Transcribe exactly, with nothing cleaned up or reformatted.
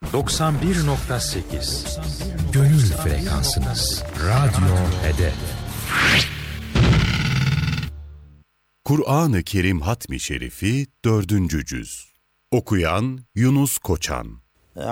doksan bir nokta sekiz Gönül frekansınız. Radyo Hedef. Kur'an-ı Kerim Hatmi Şerifi dördüncü cüz. Okuyan Yunus Koçan.